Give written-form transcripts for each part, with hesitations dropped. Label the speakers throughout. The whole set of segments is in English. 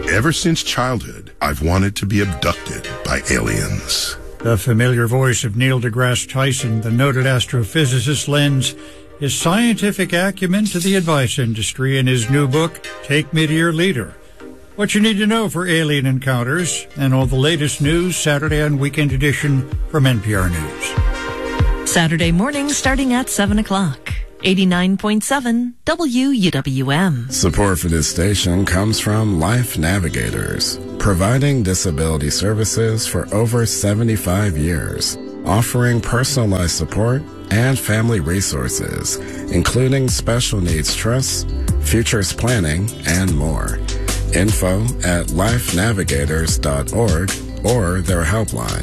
Speaker 1: Ever since childhood, I've wanted to be abducted by aliens.
Speaker 2: The familiar voice of Neil deGrasse Tyson, the noted astrophysicist, lends his scientific acumen to the advice industry in his new book, Take Me to Your Leader. What you need to know for alien encounters and all the latest news, Saturday and weekend edition from NPR News.
Speaker 3: Saturday morning starting at 7 o'clock. 89.7 WUWM.
Speaker 4: Support for this station comes from Life Navigators, providing disability services for over 75 years, offering personalized support and family resources, including special needs trusts, futures planning, and more. Info at lifenavigators.org or their helpline,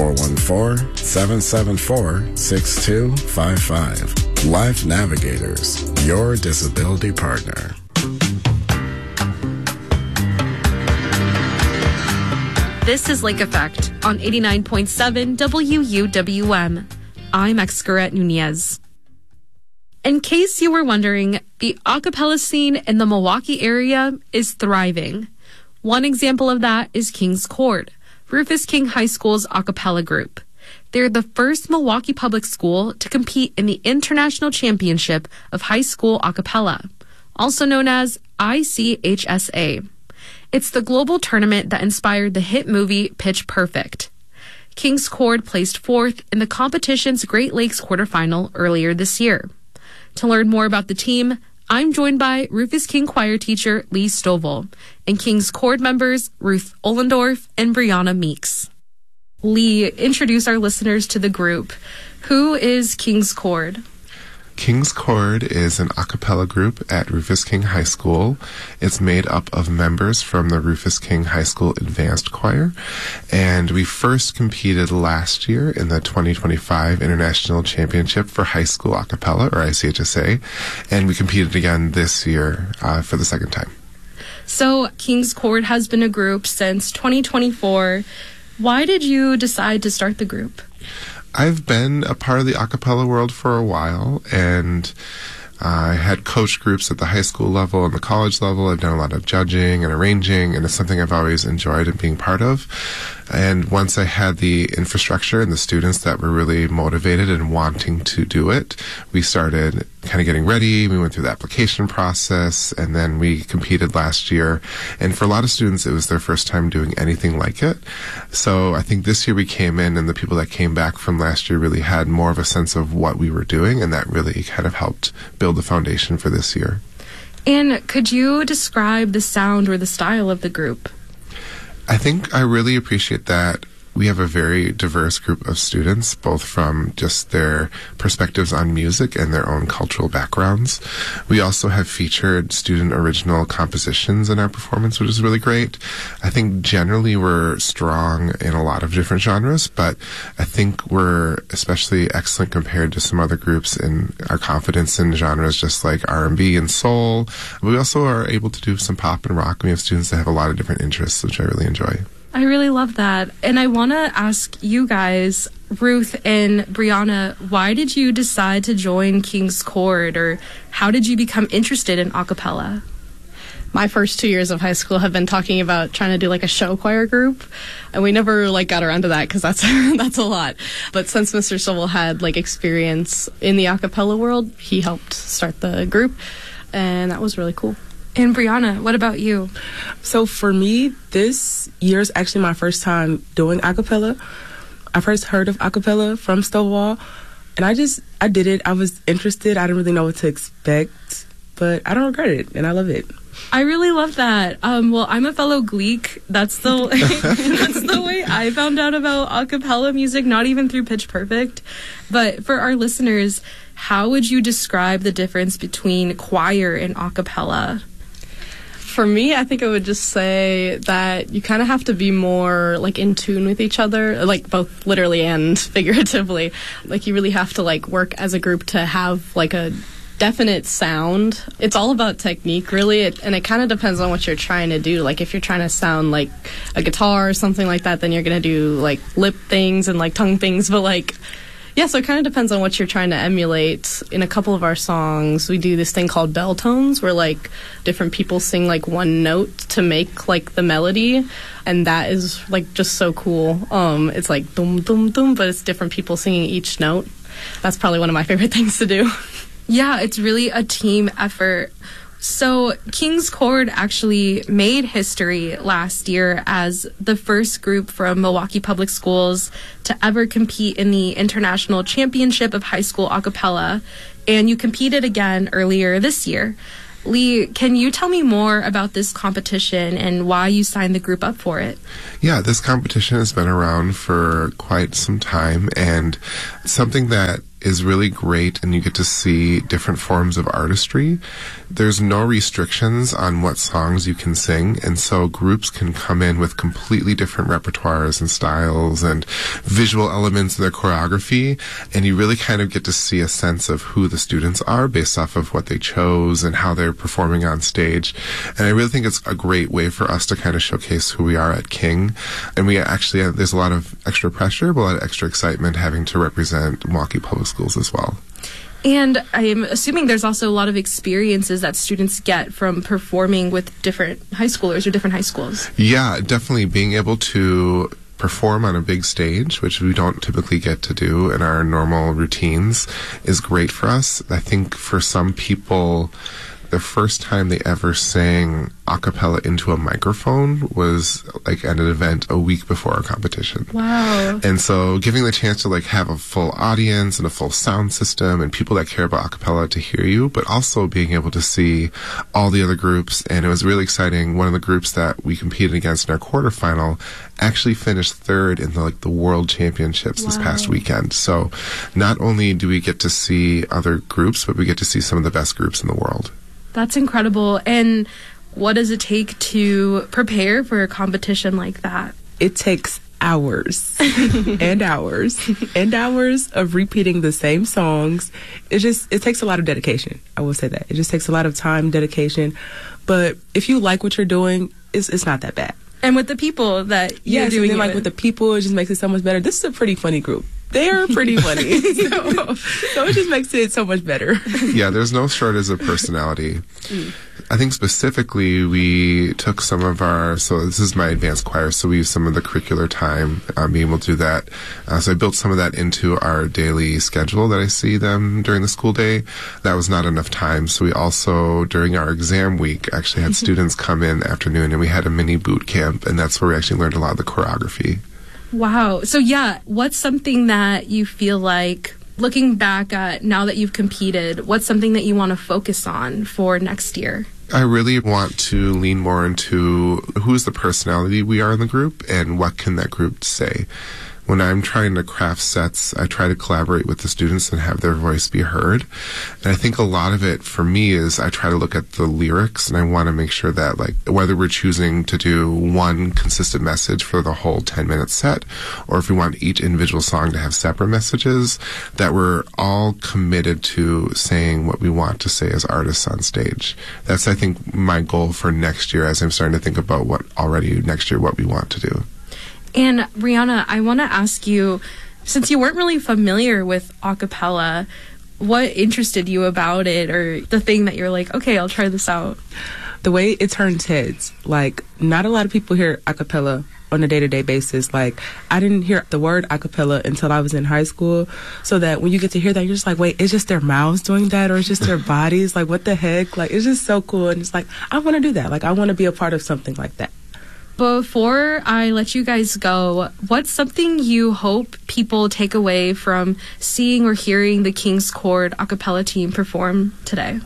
Speaker 4: 414-774-6255. Life Navigators, your disability partner.
Speaker 5: This is Lake Effect on 89.7 WUWM. I'm Excurret Nunez. In case you were wondering, the a cappella scene in the Milwaukee area is thriving. One example of that is King's Court, Rufus King High School's a cappella group. They're the first Milwaukee public school to compete in the International Championship of High School a cappella, also known as ICHSA. It's the global tournament that inspired the hit movie Pitch Perfect. King's Court placed fourth in the competition's Great Lakes quarterfinal earlier this year. To learn more about the team, I'm joined by Rufus King choir teacher Lee Stovall and King's Court members Ruth Ollendorf and Brianna Meeks. Lee, introduce our listeners to the group. Who is King's Chord?
Speaker 6: King's Chord is an a cappella group at Rufus King High School. It's made up of members from the Rufus King High School Advanced Choir, and we first competed last year in the 2025 International Championship for High School a cappella, or ICHSA, and we competed again this year for the second time.
Speaker 5: So King's Chord has been a group since 2024. Why did you decide to start the group?
Speaker 6: I've been a part of the a cappella world for a while, and I had coach groups at the high school level and the college level. I've done a lot of judging and arranging, and it's something I've always enjoyed and being part of. And once I had the infrastructure and the students that were really motivated and wanting to do it, we started kind of getting ready. We went through the application process, and then we competed last year. And for a lot of students, it was their first time doing anything like it. So I think this year we came in, and the people that came back from last year really had more of a sense of what we were doing, and that really kind of helped build the foundation for this year.
Speaker 5: And could you describe the sound or the style of the group?
Speaker 6: I think I really appreciate that we have a very diverse group of students, both from just their perspectives on music and their own cultural backgrounds. We also have featured student original compositions in our performance, which is really great. I think generally we're strong in a lot of different genres, but I think we're especially excellent compared to some other groups in our confidence in genres just like R&B and soul. We also are able to do some pop and rock. We have students that have a lot of different interests, which I really enjoy.
Speaker 5: I really love that. And I want to ask you guys, Ruth and Brianna, why did you decide to join King's Chord, or how did you become interested in a cappella?
Speaker 7: My first 2 years of high school have been talking about trying to do like a show choir group, and we never got around to that because that's that's a lot. But since Mr. Stovall had experience in the a cappella world, he helped start the group, and that was really cool.
Speaker 5: And Brianna, what about you?
Speaker 8: So for me, this year is actually my first time doing a cappella. I first heard of a cappella from Stovall, and I did it. I was interested. I didn't really know what to expect, but I don't regret it, and I love it.
Speaker 5: I really love that. Well, I'm a fellow Gleek. That's the that's the way I found out about a cappella music, not even through Pitch Perfect. But for our listeners, how would you describe the difference between choir and a cappella?
Speaker 7: For me, I think I would just say that you kind of have to be more in tune with each other, both literally and figuratively. You really have to work as a group to have a definite sound. It's all about technique, really, and it kind of depends on what you're trying to do. If you're trying to sound like a guitar or something like that, then you're going to do lip things and tongue things, but Yeah, so it kind of depends on what you're trying to emulate. In a couple of our songs, we do this thing called bell tones, where like different people sing like one note to make like the melody, and that is like just so cool. It's like dum dum dum, but it's different people singing each note. That's probably one of my favorite things to do.
Speaker 5: Yeah, it's really a team effort. So King's Chord actually made history last year as the first group from Milwaukee Public Schools to ever compete in the International Championship of High School A Cappella, and you competed again earlier this year. Lee, can you tell me more about this competition and why you signed the group up for it?
Speaker 6: Yeah, this competition has been around for quite some time, and something that is really great, and you get to see different forms of artistry. There's no restrictions on what songs you can sing, and so groups can come in with completely different repertoires and styles and visual elements in their choreography, and you really kind of get to see a sense of who the students are based off of what they chose and how they're performing on stage. And I really think it's a great way for us to kind of showcase who we are at King. And we actually, there's a lot of extra pressure, but a lot of extra excitement having to represent Milwaukee Public Schools as well.
Speaker 5: And I'm assuming there's also a lot of experiences that students get from performing with different high schoolers or different high schools.
Speaker 6: Yeah, definitely being able to perform on a big stage, which we don't typically get to do in our normal routines, is great for us. I think for some people, the first time they ever sang a cappella into a microphone was like at an event a week before our competition.
Speaker 5: Wow.
Speaker 6: And so giving the chance to like have a full audience and a full sound system and people that care about a cappella to hear you, but also being able to see all the other groups. And it was really exciting. One of the groups that we competed against in our quarterfinal actually finished third in the world championships this past weekend. So not only do we get to see other groups, but we get to see some of the best groups in the world.
Speaker 5: That's incredible. And what does it take to prepare for a competition like that?
Speaker 8: It takes hours and hours and hours of repeating the same songs. It takes a lot of dedication. I will say that. It just takes a lot of time, dedication. But if you like what you're doing, it's not that bad.
Speaker 5: And with the people that you're doing
Speaker 8: and then, with the people, it just makes it so much better. This is a pretty funny group. They're pretty funny. so it just makes it so much better.
Speaker 6: Yeah, there's no shortage of personality. I think specifically we took some of so this is my advanced choir, so we use some of the curricular time, being able to do that. So I built some of that into our daily schedule that I see them during the school day. That was not enough time, so we also, during our exam week, actually had students come in afternoon, and we had a mini boot camp, and that's where we actually learned a lot of the choreography.
Speaker 5: Wow. So yeah, what's something that you feel like, looking back at now that you've competed, what's something that you want to focus on for next year?
Speaker 6: I really want to lean more into who's the personality we are in the group and what can that group say. When I'm trying to craft sets, I try to collaborate with the students and have their voice be heard. And I think a lot of it for me is I try to look at the lyrics, and I want to make sure that, like, whether we're choosing to do one consistent message for the whole 10-minute set, or if we want each individual song to have separate messages, that we're all committed to saying what we want to say as artists on stage. That's, I think, my goal for next year as I'm starting to think about what we want to do.
Speaker 5: And Brianna, I want to ask you, since you weren't really familiar with a cappella, what interested you about it, or the thing that you're like, okay, I'll try this out?
Speaker 8: The way it turns heads. Like, not a lot of people hear a cappella on a day-to-day basis. Like, I didn't hear the word a cappella until I was in high school, so that when you get to hear that, you're just like, wait, it's just their mouths doing that, or it's just their bodies? Like, what the heck? Like, it's just so cool, and it's like, I want to do that. Like, I want to be a part of something like that.
Speaker 5: Before I let you guys go, what's something you hope people take away from seeing or hearing the King's Chord a cappella team perform today?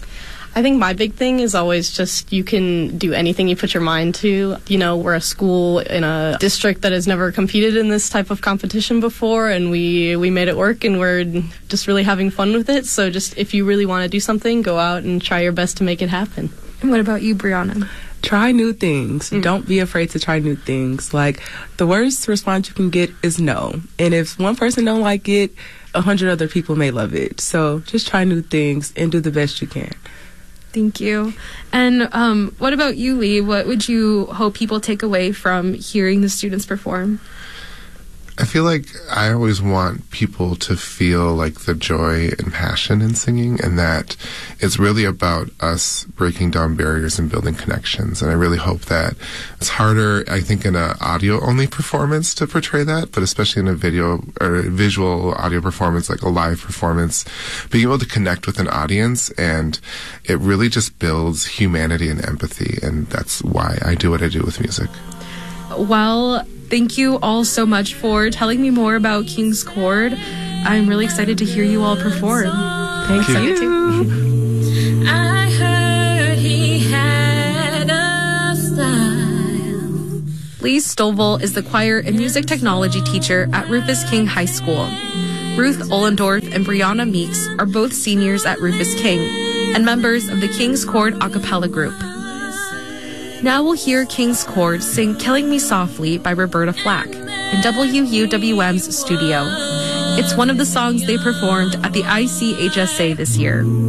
Speaker 7: I think my big thing is always just you can do anything you put your mind to. You know, we're a school in a district that has never competed in this type of competition before, and we made it work, and we're just really having fun with it. So just if you really want to do something, go out and try your best to make it happen.
Speaker 5: And what about you, Brianna?
Speaker 8: Try new things. Don't be afraid to try new things. Like, the worst response you can get is no. And if one person don't like it, 100 other people may love it. So just try new things and do the best you can.
Speaker 5: Thank you. And what about you, Lee? What would you hope people take away from hearing the students perform?
Speaker 6: I feel like I always want people to feel like the joy and passion in singing, and that it's really about us breaking down barriers and building connections. And I really hope that it's harder, I think, in an audio-only performance to portray that, but especially in a video or visual audio performance, like a live performance, being able to connect with an audience, and it really just builds humanity and empathy. And that's why I do what I do with music.
Speaker 5: Well, thank you all so much for telling me more about King's Chord. I'm really excited to hear you all perform.
Speaker 8: Thank you.
Speaker 9: I heard he had a style.
Speaker 5: Lee Stovall is the choir and music technology teacher at Rufus King High School. Ruth Ollendorf and Brianna Meeks are both seniors at Rufus King and members of the King's Chord a cappella group. Now we'll hear King's Chord sing Killing Me Softly by Roberta Flack in WUWM's studio. It's one of the songs they performed at the ICHSA this year.